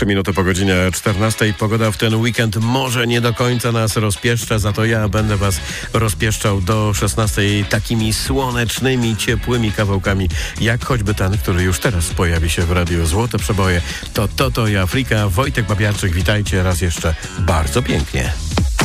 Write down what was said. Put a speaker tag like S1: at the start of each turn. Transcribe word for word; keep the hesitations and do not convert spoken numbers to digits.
S1: Trzy minuty po godzinie czternastej. Pogoda w ten weekend może nie do końca nas rozpieszcza, za to ja będę was rozpieszczał do szesnastej takimi słonecznymi, ciepłymi kawałkami, jak choćby ten, który już teraz pojawi się w radiu Złote Przeboje. To Toto i Afryka. Wojtek Babiarczyk, witajcie raz jeszcze bardzo pięknie.